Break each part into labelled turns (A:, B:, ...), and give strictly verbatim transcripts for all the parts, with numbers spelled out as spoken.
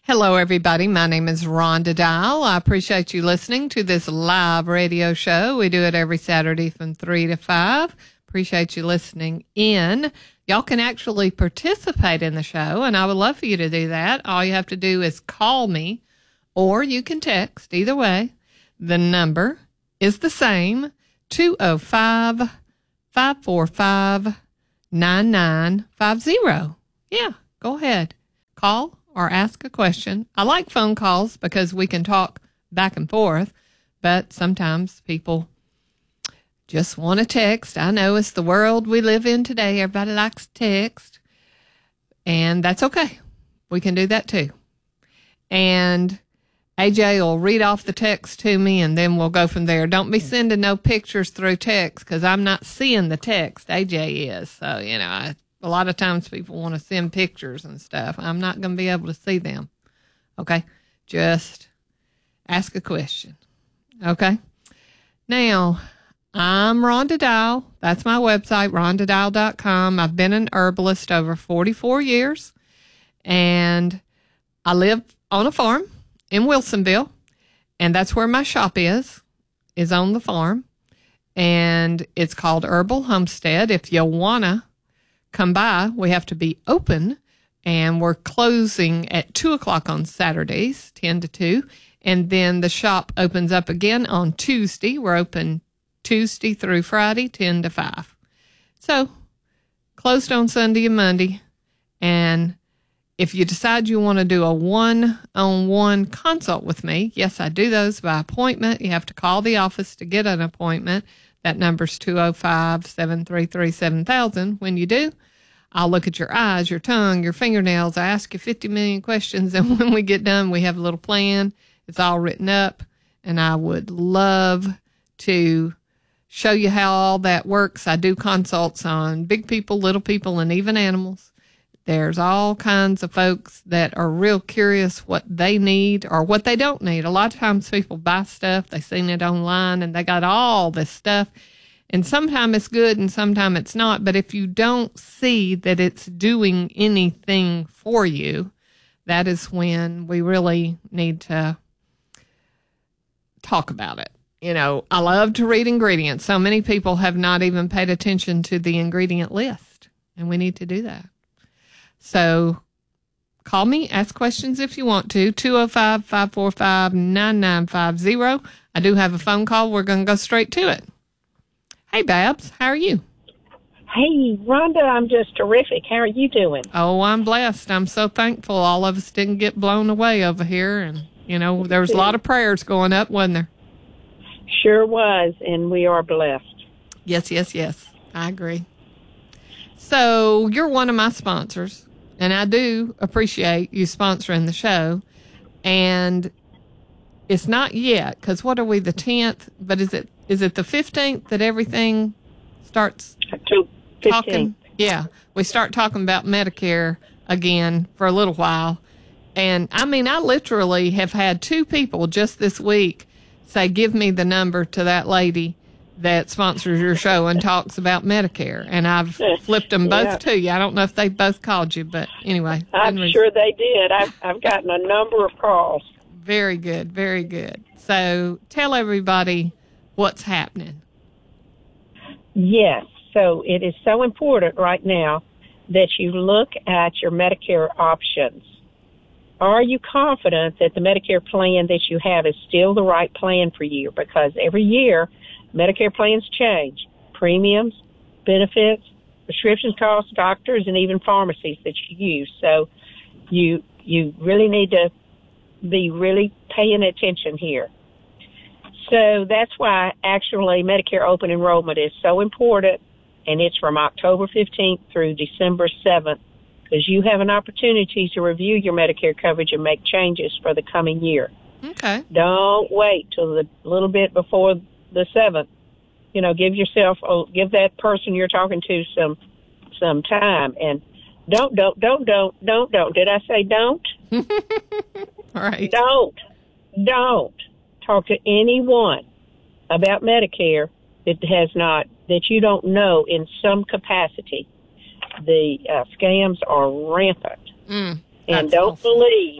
A: Hello, everybody. My name is Rhonda Dial. I appreciate you listening to this live radio show. We do it every Saturday from three to five. Appreciate you listening in. Y'all can actually participate in the show, and I would love for you to do that. All you have to do is call me, or you can text. Either way, the number is the same, two oh five, five four five, nine nine five oh. Yeah, go ahead. Call or ask a question. I like phone calls because we can talk back and forth, but sometimes people just want to text. I know it's the world we live in today. Everybody likes to text, and that's okay. We can do that too. And A J will read off the text to me, and then we'll go from there. Don't be sending no pictures through text because I'm not seeing the text. A J is. So, you know, I A lot of times people want to send pictures and stuff. I'm not going to be able to see them. Okay? Just ask a question. Okay? Now, I'm Rhonda Dial. That's my website, rhonda dial dot com. I've been an herbalist over forty-four years, and I live on a farm in Wilsonville, and that's where my shop is, is on the farm, and it's called Herbal Homestead. If you want to come by, we have to be open, and we're closing at two o'clock on Saturdays, ten to two, and then the shop opens up again on Tuesday. We're open Tuesday through Friday, ten to five. So, closed on Sunday and Monday, and if you decide you want to do a one-on-one consult with me, yes, I do those by appointment. You have to call the office to get an appointment. That number's two oh five, seven three three, seven thousand. When you do, I'll look at your eyes, your tongue, your fingernails. I ask you fifty million questions, and when we get done, we have a little plan. It's all written up, and I would love to show you how all that works. I do consults on big people, little people, and even animals. There's all kinds of folks that are real curious what they need or what they don't need. A lot of times people buy stuff, they've seen it online, and they got all this stuff. And sometimes it's good and sometimes it's not. But if you don't see that it's doing anything for you, that is when we really need to talk about it. You know, I love to read ingredients. So many people have not even paid attention to the ingredient list, and we need to do that. So call me, ask questions if you want to, two oh five, five four five, nine nine five oh. I do have a phone call. We're going to go straight to it. Hey, Babs, how are you?
B: Hey, Rhonda, I'm just terrific. How are you doing?
A: Oh, I'm blessed. I'm so thankful all of us didn't get blown away over here. And, you know, there was a lot of prayers going up, wasn't there?
B: Sure was, and we are blessed.
A: Yes, yes, yes. I agree. So you're one of my sponsors, and I do appreciate you sponsoring the show. And it's not yet, because what are we, the tenth? But is it is it the fifteenth that everything starts talking? Yeah, we start talking about Medicare again for a little while. And, I mean, I literally have had two people just this week say, give me the number to that lady that sponsors your show and talks about Medicare. And I've flipped them both yeah. to you. I don't know if they both called you, but anyway.
B: I'm sure they did. I've, I've gotten a number of calls.
A: Very good, very good. So tell everybody what's happening.
B: Yes. So it is so important right now that you look at your Medicare options. Are you confident that the Medicare plan that you have is still the right plan for you? Because every year, Medicare plans change. Premiums, benefits, prescription costs, doctors, and even pharmacies that you use. So you you really need to be really paying attention here. So that's why actually Medicare open enrollment is so important, and it's from October fifteenth through December seventh. Because you have an opportunity to review your Medicare coverage and make changes for the coming year.
A: Okay.
B: Don't wait till the little bit before the seventh. You know, give yourself, oh, give that person you're talking to some some time. And don't, don't, don't, don't, don't, don't. Did I say don't?
A: All right.
B: Don't, don't talk to anyone about Medicare that has not, that you don't know in some capacity. The uh, scams are rampant. Mm, and don't
A: awful.
B: believe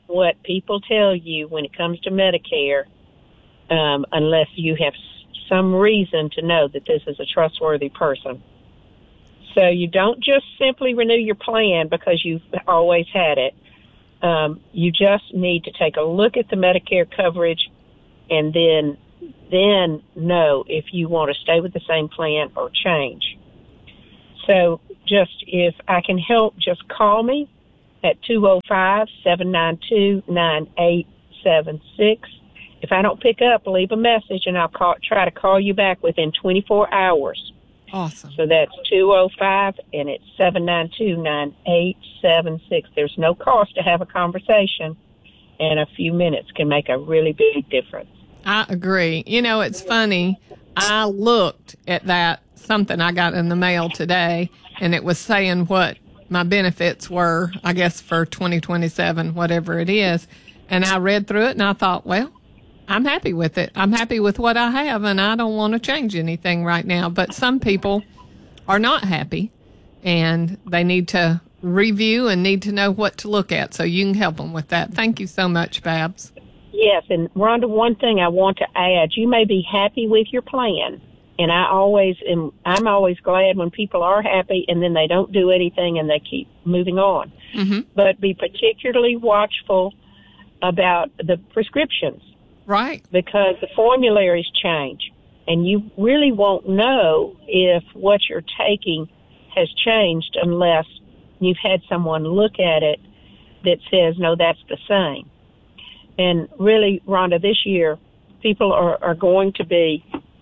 B: what people tell you when it comes to Medicare um, unless you have some reason to know that this is a trustworthy person. So you don't just simply renew your plan because you've always had it. Um, you just need to take a look at the Medicare coverage and then then know if you want to stay with the same plan or change. So just if I can help, just call me at two oh five, seven nine two, nine eight seven six. If I don't pick up, leave a message, and I'll call, try to call you back within twenty-four hours.
A: Awesome.
B: So that's two oh five, and it's seven nine two, nine eight seven six. There's no cost to have a conversation, and a few minutes can make a really big difference.
A: I agree. You know, it's funny. I looked at that, something I got in the mail today, and it was saying what my benefits were, I guess, for twenty twenty-seven, whatever it is. And I read through it, and I thought, well, I'm happy with it. I'm happy with what I have, and I don't want to change anything right now. But some people are not happy, and they need to review and need to know what to look at. So you can help them with that. Thank you so much, Babs.
B: Yes, and Rhonda, one thing I want to add, you may be happy with your plan, and I always am, I'm always glad when people are happy and then they don't do anything and they keep moving on.
A: Mm-hmm.
B: But be particularly watchful about the prescriptions.
A: Right.
B: Because the formularies change, and you really won't know if what you're taking has changed unless you've had someone look at it that says, no, that's the same. And really, Rhonda, this year, people are, are going to be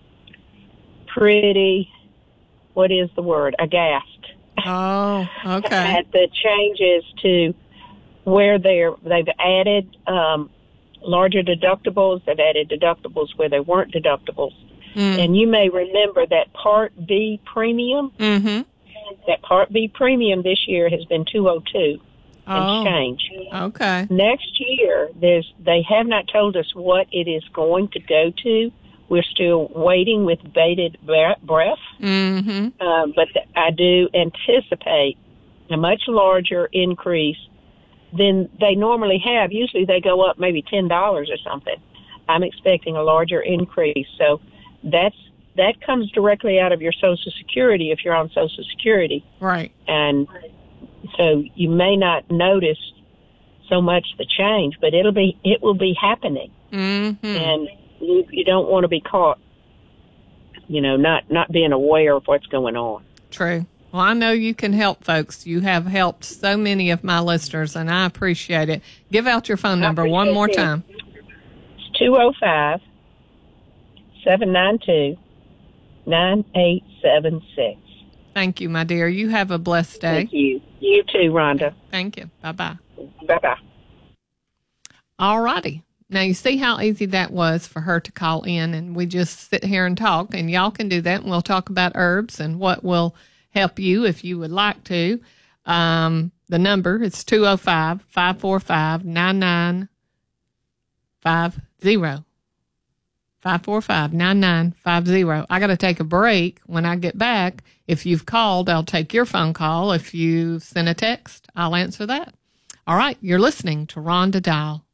B: pretty, what is the word, aghast.
A: Oh, okay.
B: At the changes to where they're, they've added um, larger deductibles, they've added deductibles where they weren't deductibles. Mm. And you may remember that Part B premium,
A: mm-hmm.
B: that Part B premium this year has been two oh two. And
A: oh,
B: change.
A: Okay.
B: Next year, there's they have not told us what it is going to go to. We're still waiting with bated breath.
A: Mm-hmm.
B: Uh, but I do anticipate a much larger increase than they normally have. Usually they go up maybe ten dollars or something. I'm expecting a larger increase. So that's that comes directly out of your Social Security if you're on Social Security.
A: Right.
B: And so you may not notice so much the change, but it'll be it will be happening,
A: mm-hmm.
B: and you, you don't want to be caught, you know, not not being aware of what's going on.
A: True. Well, I know you can help folks. You have helped so many of my listeners, and I appreciate it. Give out your phone number one more
B: it.
A: time.
B: It's two oh five, seven nine two, nine eight seven six.
A: Thank you, my dear. You have a blessed day.
B: Thank you. You too, Rhonda.
A: Thank you. Bye-bye.
B: Bye-bye.
A: All righty. Now, you see how easy that was for her to call in, and we just sit here and talk, and y'all can do that, and we'll talk about herbs and what will help you if you would like to. Um, the number is two oh five, five four five, nine nine five zero. five four five, nine nine five zero. I got to take a break. When I get back, if you've called, I'll take your phone call. If you send a text, I'll answer that. All right, you're listening to Rhonda Dial.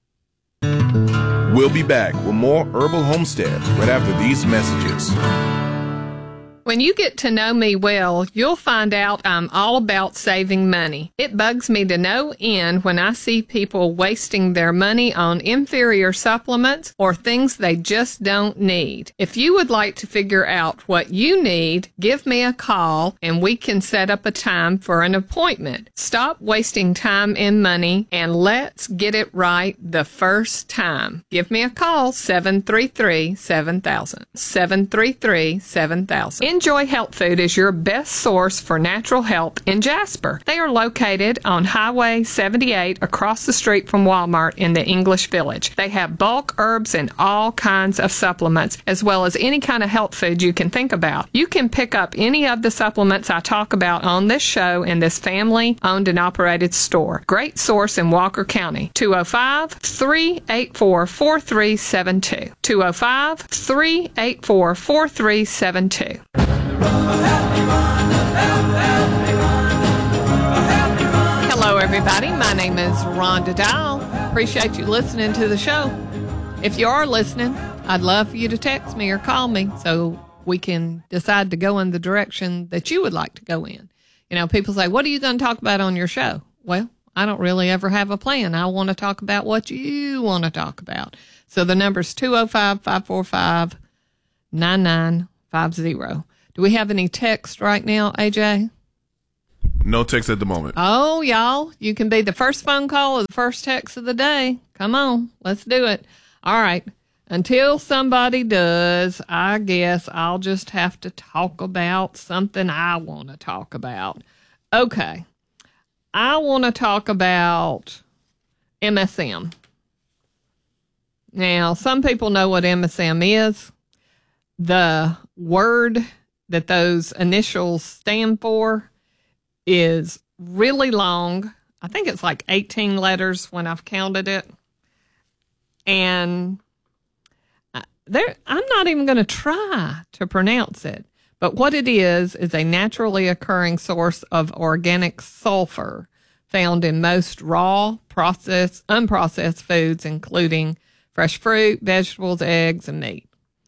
C: We'll be back with more Herbal Homestead right after these messages.
A: When you get to know me well, you'll find out I'm all about saving money. It bugs me to no end when I see people wasting their money on inferior supplements or things they just don't need. If you would like to figure out what you need, give me a call and we can set up a time for an appointment. Stop wasting time and money and let's get it right the first time. Give me a call, seven three three, seven thousand. seven three three, seven thousand. Enjoy Health Food is your best source for natural health in Jasper. They are located on Highway seventy-eight across the street from Walmart in the English Village. They have bulk herbs and all kinds of supplements, as well as any kind of health food you can think about. You can pick up any of the supplements I talk about on this show in this family-owned and operated store. Great source in Walker County. two oh five, three eight four, four three seven two. two oh five, three eight four, four three seven two. Hello, everybody. My name is Rhonda Dial. Appreciate you listening to the show. If you are listening, I'd love for you to text me or call me so we can decide to go in the direction that you would like to go in. You know, people say, what are you going to talk about on your show? Well, I don't really ever have a plan. I want to talk about what you want to talk about. So the number's two oh five, five four five, nine nine five oh. Do we have any text right now, A J?
C: No text at the moment.
A: Oh, y'all, you can be the first phone call or the first text of the day. Come on, let's do it. All right. Until somebody does, I guess I'll just have to talk about something I want to talk about. Okay. I want to talk about M S M. Now, some people know what M S M is. The word that those initials stand for is really long. I think it's like eighteen letters when I've counted it. And there, I'm not even going to try to pronounce it. But what it is, is a naturally occurring source of organic sulfur found in most raw, processed, unprocessed foods, including fresh fruit, vegetables, eggs, and meat.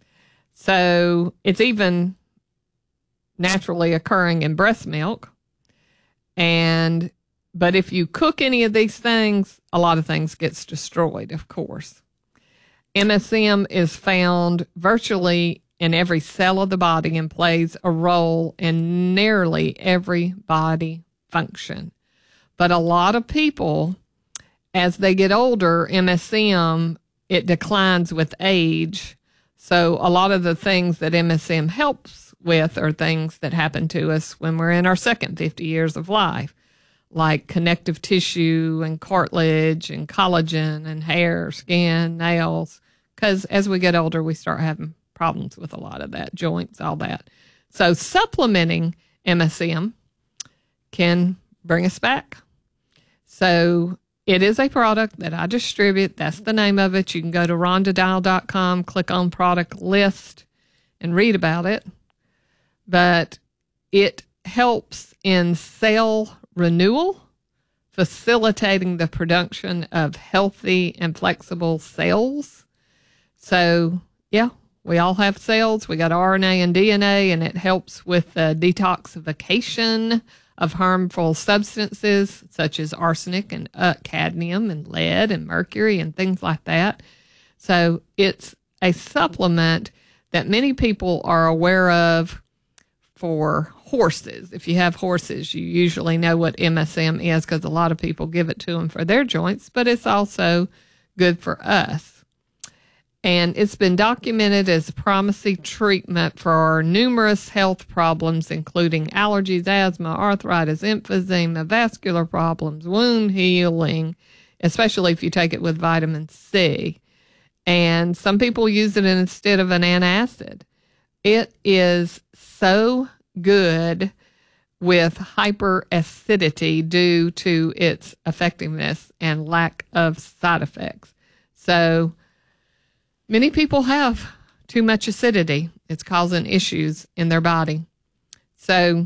A: So it's even naturally occurring in breast milk. And, but if you cook any of these things, a lot of things gets destroyed, of course. M S M is found virtually in every cell of the body and plays a role in nearly every body function. But a lot of people, as they get older, M S M, it declines with age. So a lot of the things that M S M helps with are things that happen to us when we're in our second fifty years of life, like connective tissue and cartilage and collagen and hair, skin, nails. Because as we get older, we start having problems with a lot of that, joints, all that. So supplementing M S M can bring us back. So it is a product that I distribute. That's the name of it. You can go to rhonda dial dot com, click on product list, and read about it. But it helps in cell renewal, facilitating the production of healthy and flexible cells. So, yeah, we all have cells. We got R N A and D N A, and it helps with the detoxification of harmful substances such as arsenic and uh, cadmium and lead and mercury and things like that. So it's a supplement that many people are aware of for horses. If you have horses, you usually know what M S M is because a lot of people give it to them for their joints, but it's also good for us. And it's been documented as a promising treatment for numerous health problems, including allergies, asthma, arthritis, emphysema, vascular problems, wound healing, especially if you take it with vitamin C. And some people use it instead of an antacid. It is so good with hyperacidity due to its effectiveness and lack of side effects. So many people have too much acidity. It's causing issues in their body. So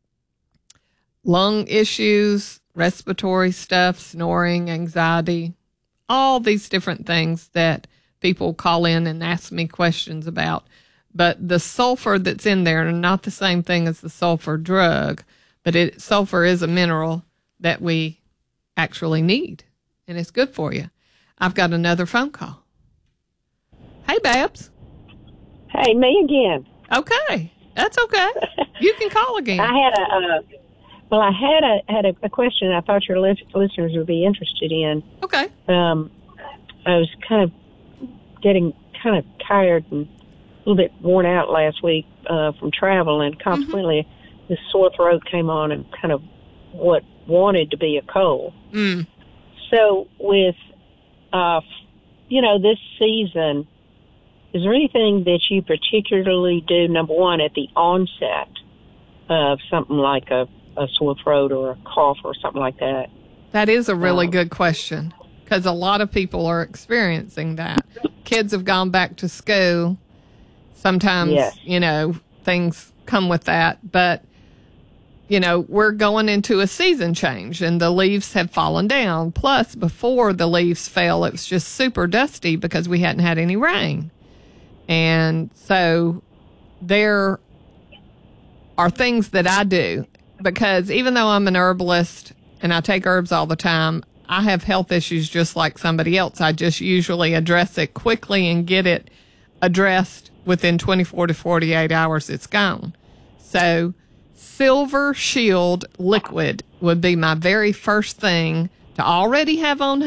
A: lung issues, respiratory stuff, snoring, anxiety, all these different things that people call in and ask me questions about. But the sulfur that's in there are not the same thing as the sulfur drug, but it, sulfur is a mineral that we actually need, and it's good for you. I've got another phone call. Hey, Babs.
B: Hey, me again.
A: Okay, that's okay. You can call again.
B: I had a uh, well, I had a had a, a question I thought your li- listeners would be interested in.
A: Okay.
B: Um, I was kind of getting kind of tired and a little bit worn out last week uh, from travel, and consequently, mm-hmm. this sore throat came on and kind of what wanted to be a cold.
A: Mm.
B: So with, uh, you know, this season, is there anything that you particularly do, number one, at the onset of something like a, a sore throat or a cough or something like that?
A: That is a really
B: um,
A: good question, because a lot of people are experiencing that. Kids have gone back to school. Sometimes,
B: yes.
A: you know, things come with that. But you know, we're going into a season change and the leaves have fallen down. Plus, before the leaves fell, it was just super dusty because we hadn't had any rain. And so there are things that I do because even though I'm an herbalist and I take herbs all the time, I have health issues just like somebody else. I just usually address it quickly and get it addressed within twenty-four to forty-eight hours. It's gone. So Silver Shield liquid would be my very first thing to already have on